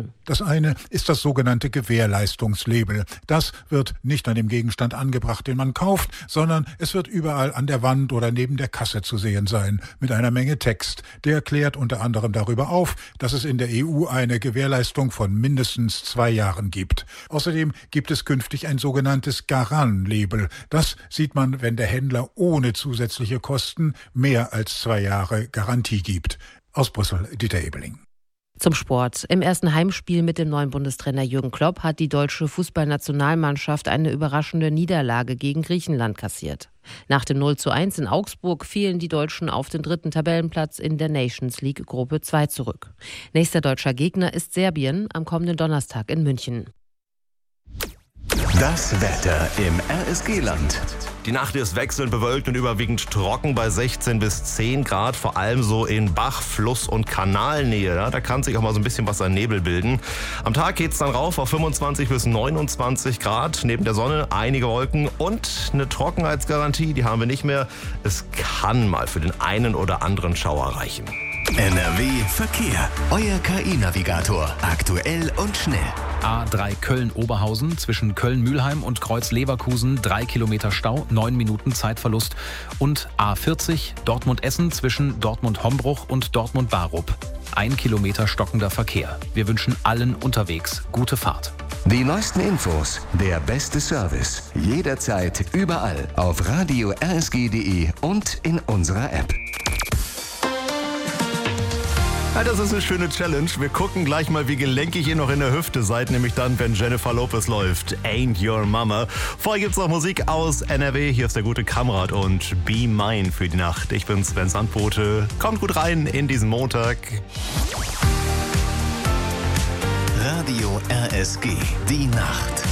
werden. Das eine ist das sogenannte Gewährleistungslabel. Das wird nicht an dem Gegenstand angebracht, den man kauft, sondern es wird überall an der Wand oder neben der Kasse zu sehen sein, mit einer Menge Text. Der klärt unter anderem darüber auf, dass es in der EU eine Gewährleistung von mindestens 2 Jahren gibt. Außerdem gibt es künftig ein sogenanntes Garant-Label. Das sieht man, wenn der Händler ohne zusätzliche Kosten mehr als 2 Jahre Garantie gibt. Aus Brüssel, Dieter Ebeling. Zum Sport. Im ersten Heimspiel mit dem neuen Bundestrainer Jürgen Klopp hat die deutsche Fußballnationalmannschaft eine überraschende Niederlage gegen Griechenland kassiert. Nach dem 0:1 in Augsburg fielen die Deutschen auf den 3. Tabellenplatz in der Nations League Gruppe 2 zurück. Nächster deutscher Gegner ist Serbien am kommenden Donnerstag in München. Das Wetter im RSG-Land. Die Nacht ist wechselnd bewölkt und überwiegend trocken bei 16 bis 10 Grad, vor allem so in Bach-, Fluss- und Kanalnähe. Ja, da kann sich auch mal so ein bisschen was an Nebel bilden. Am Tag geht's dann rauf auf 25 bis 29 Grad. Neben der Sonne einige Wolken und eine Trockenheitsgarantie, die haben wir nicht mehr. Es kann mal für den einen oder anderen Schauer reichen. NRW Verkehr. Euer KI-Navigator. Aktuell und schnell. A3 Köln-Oberhausen zwischen Köln-Mühlheim und Kreuz-Leverkusen 3 Kilometer Stau, 9 Minuten Zeitverlust. Und A40 Dortmund-Essen zwischen Dortmund-Hombruch und Dortmund-Barup. 1 Kilometer stockender Verkehr. Wir wünschen allen unterwegs gute Fahrt. Die neuesten Infos, der beste Service. Jederzeit, überall auf radio rsg.de und in unserer App. Ja, das ist eine schöne Challenge. Wir gucken gleich mal, wie gelenkig ihr noch in der Hüfte seid, nämlich dann, wenn Jennifer Lopez läuft. Ain't Your Mama. Vorher gibt's noch Musik aus NRW. Hier ist der gute Kamerad und Be Mine für die Nacht. Ich bin Sven Sandbote. Kommt gut rein in diesen Montag. Radio RSG, die Nacht.